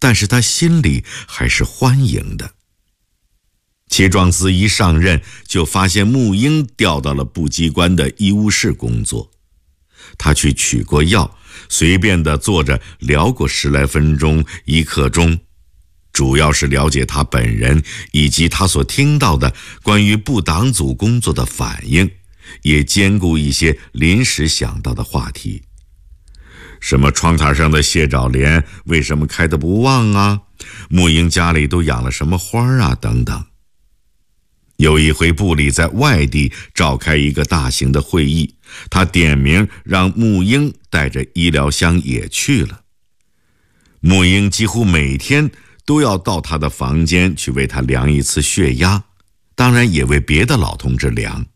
但是他心里还是欢迎的。齐壮思一上任就发现穆英调到了部机关的医务室工作，他去取过药，随便地坐着聊过10来分钟1刻钟，主要是了解他本人以及他所听到的关于部党组工作的反应，也兼顾一些临时想到的话题。什么窗台上的蟹爪莲为什么开得不旺啊？穆英家里都养了什么花啊？等等。有一回部里在外地召开一个大型的会议，他点名让穆英带着医疗箱也去了。穆英几乎每天都要到他的房间去为他量一次血压，当然也为别的老同志量。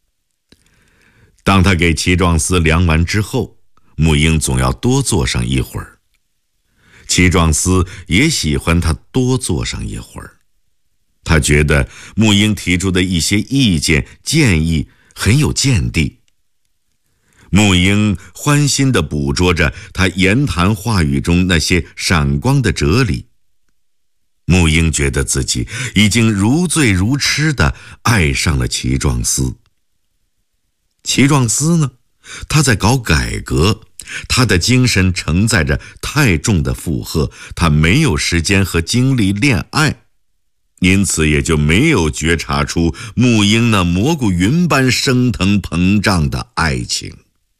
当他给齐壮思量完之后，穆英总要多坐上一会儿。齐壮思也喜欢他多坐上一会儿，他觉得穆英提出的一些意见建议很有见地。穆英欢欣地捕捉着他言谈话语中那些闪光的哲理。穆英觉得自己已经如醉如痴地爱上了齐壮思。齐壮思呢，他在搞改革，他的精神承载着太重的负荷，他没有时间和精力恋爱，因此也就没有觉察出穆英那蘑菇云般升腾膨胀的爱情。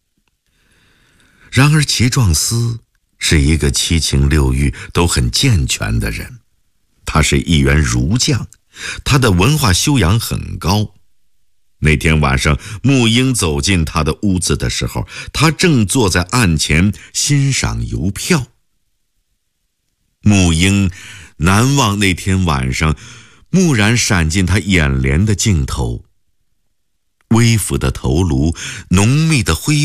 然而齐壮思是一个七情六欲都很健全的人，他是一员儒将，他的文化修养很高。那天晚上穆英走进他的屋子的时候，他正坐在案前欣赏邮票。穆英难忘那天晚上蓦然闪进他眼帘的镜头，微俯的头颅，浓密的灰